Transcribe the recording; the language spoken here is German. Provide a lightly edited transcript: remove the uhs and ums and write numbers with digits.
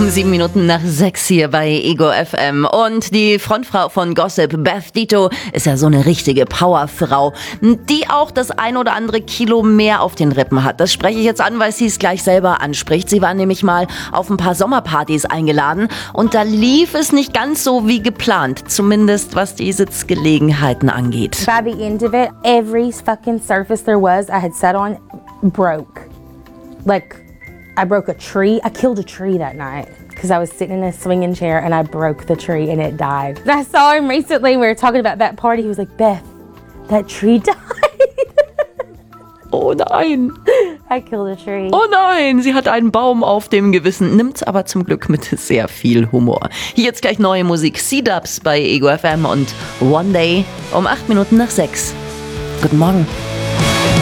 Um 7 Minuten nach 6 hier bei Ego FM. Und die Frontfrau von Gossip, Beth Dito, ist ja so eine richtige Powerfrau, die auch das ein oder andere Kilo mehr auf den Rippen hat. Das spreche ich jetzt an, weil sie es gleich selber anspricht. Sie war nämlich mal auf ein paar Sommerpartys eingeladen und da lief es nicht ganz so wie geplant. Zumindest was die Sitzgelegenheiten angeht. By the end of it, every fucking surface there was I had sat on broke. Like, I broke a tree. I killed a tree that night because I was sitting in a swinging chair and I broke the tree and it died. And I saw him recently. We were talking about that party. He was like, Beth, that tree died. Oh nein. I killed a tree. Oh nein, sie hat einen Baum auf dem Gewissen, nimmt's aber zum Glück mit sehr viel Humor. Hier jetzt gleich neue Musik, C-Dubs bei Ego FM und One Day um 8 Minuten nach 6. Guten Morgen.